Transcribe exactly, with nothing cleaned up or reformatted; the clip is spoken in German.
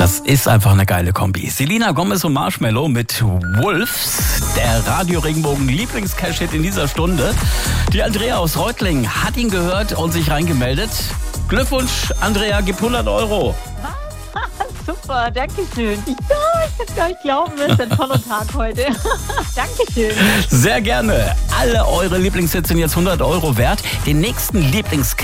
Das ist einfach eine geile Kombi. Selena Gomez und Marshmello mit Wolves, der Radio-Regenbogen-Lieblings-Cash-Hit in dieser Stunde. Die Andrea aus Reutlingen hat ihn gehört und sich reingemeldet. Glückwunsch, Andrea, gib hundert Euro. Super, danke schön. Ja, ich kann es gar nicht glauben, es ist ein toller Tag heute. Dankeschön. Sehr gerne. Alle eure Lieblingshits sind jetzt hundert Euro wert. Den nächsten Lieblings